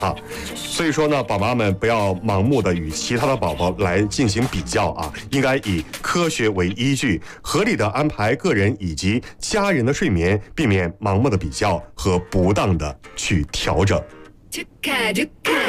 啊，所以说呢，宝妈们不要盲目的与其他的宝宝来进行比较啊，应该以科学为依据，合理的安排个人以及家人的睡眠，避免盲目的比较和不当的去调整。